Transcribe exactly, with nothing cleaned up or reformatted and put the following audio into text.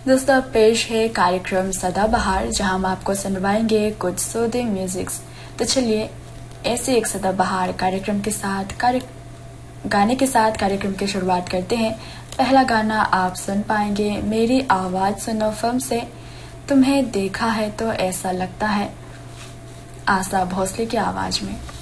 दोस्तों अब पेश है कार्यक्रम सदाबहार, जहां हम आपको सुनवाएंगे कुछ सूदिंग म्यूजिक्स। तो चलिए ऐसे एक सदाबहार कार्यक्रम के साथ कार्य गाने के साथ कार्यक्रम की शुरुआत करते हैं। पहला गाना आप सुन पाएंगे मेरी आवाज सुनो फिल्म से तुम्हें देखा है तो ऐसा लगता है, आशा भोसले की आवाज में।